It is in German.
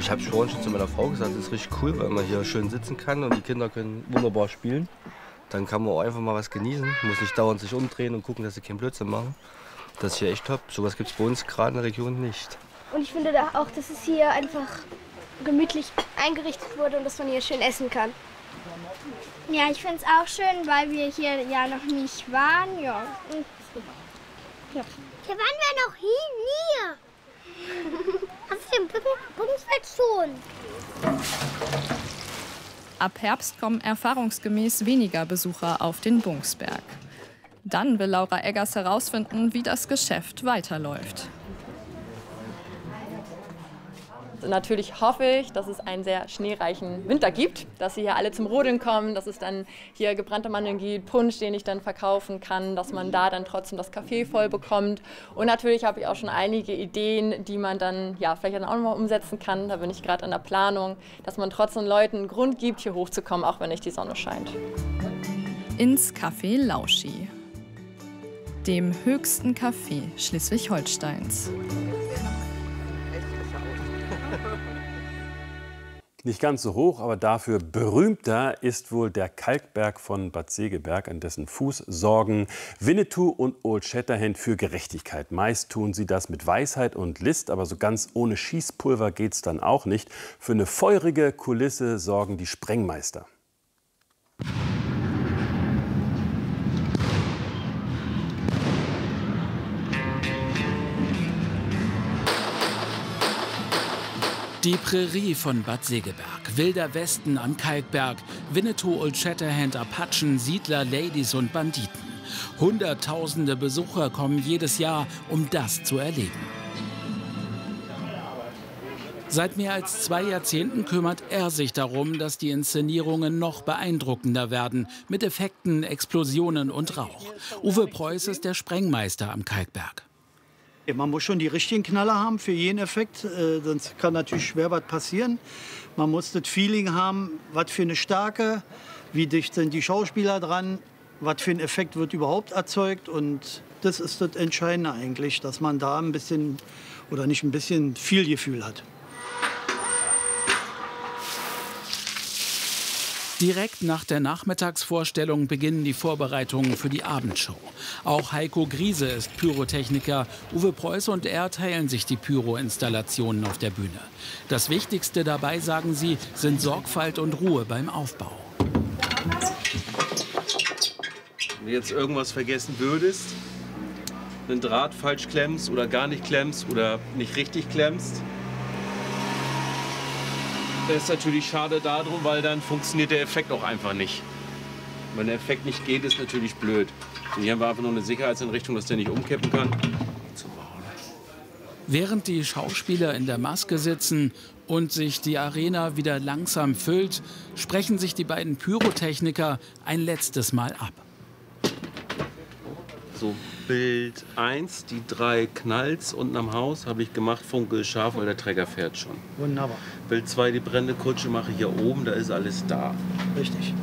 Ich habe es vorhin schon zu meiner Frau gesagt, das ist richtig cool, weil man hier schön sitzen kann und die Kinder können wunderbar spielen. Dann kann man auch einfach mal was genießen, muss nicht dauernd sich umdrehen und gucken, dass sie keinen Blödsinn machen. Das ist hier echt top. Sowas gibt es bei uns gerade in der Region nicht. Und ich finde da auch, dass es hier einfach gemütlich eingerichtet wurde und dass man hier schön essen kann. Ja, ich finde es auch schön, weil wir hier ja noch nicht waren. Ja. Ja. Hier waren wir noch nie. Auf dem Bungsfeld schon. Ab Herbst kommen erfahrungsgemäß weniger Besucher auf den Bungsberg. Dann will Laura Eggers herausfinden, wie das Geschäft weiterläuft. Natürlich hoffe ich, dass es einen sehr schneereichen Winter gibt, dass sie hier alle zum Rodeln kommen, dass es dann hier gebrannte Mandeln gibt, Punsch, den ich dann verkaufen kann, dass man da dann trotzdem das Café voll bekommt. Und natürlich habe ich auch schon einige Ideen, die man dann ja, vielleicht dann auch noch mal umsetzen kann. Da bin ich gerade an der Planung, dass man trotzdem Leuten einen Grund gibt, hier hochzukommen, auch wenn nicht die Sonne scheint. Ins Café Lauschi, dem höchsten Café Schleswig-Holsteins. Nicht ganz so hoch, aber dafür berühmter ist wohl der Kalkberg von Bad Segeberg, an dessen Fuß sorgen Winnetou und Old Shatterhand für Gerechtigkeit. Meist tun sie das mit Weisheit und List, aber so ganz ohne Schießpulver geht's dann auch nicht. Für eine feurige Kulisse sorgen die Sprengmeister. Die Prärie von Bad Segeberg, wilder Westen am Kalkberg, Winnetou, Old Shatterhand, Apachen, Siedler, Ladies und Banditen. Hunderttausende Besucher kommen jedes Jahr, um das zu erleben. Seit mehr als 2 Jahrzehnten kümmert er sich darum, dass die Inszenierungen noch beeindruckender werden, mit Effekten, Explosionen und Rauch. Uwe Preuß ist der Sprengmeister am Kalkberg. Man muss schon die richtigen Knaller haben für jeden Effekt, sonst kann natürlich schwer was passieren. Man muss das Feeling haben, was für eine Stärke, wie dicht sind die Schauspieler dran, was für ein Effekt wird überhaupt erzeugt. Und das ist das Entscheidende eigentlich, dass man da ein bisschen, oder nicht ein bisschen, viel Gefühl hat. Direkt nach der Nachmittagsvorstellung beginnen die Vorbereitungen für die Abendshow. Auch Heiko Griese ist Pyrotechniker. Uwe Preuß und er teilen sich die Pyro-Installationen auf der Bühne. Das Wichtigste dabei, sagen sie, sind Sorgfalt und Ruhe beim Aufbau. Wenn du jetzt irgendwas vergessen würdest, einen Draht falsch klemmst oder gar nicht klemmst oder nicht richtig klemmst, das ist natürlich schade darum, weil dann funktioniert der Effekt auch einfach nicht. Wenn der Effekt nicht geht, ist natürlich blöd. Und hier haben wir einfach nur eine Sicherheitseinrichtung, dass der nicht umkippen kann. Während die Schauspieler in der Maske sitzen und sich die Arena wieder langsam füllt, sprechen sich die beiden Pyrotechniker ein letztes Mal ab. So, Bild 1, die 3 Knalls unten am Haus habe ich gemacht, Funke ist scharf, weil der Träger fährt schon. Wunderbar. Bild 2, die brennende Kutsche mache ich hier oben, da ist alles da. Richtig.